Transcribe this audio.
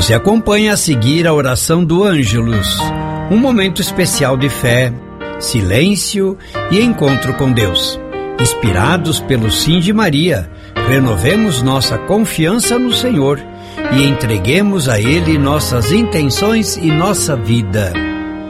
Você acompanha a seguir a oração do Ângelus, um momento especial de fé, silêncio e encontro com Deus. Inspirados pelo Sim de Maria, renovemos nossa confiança no Senhor e entreguemos a Ele nossas intenções e nossa vida.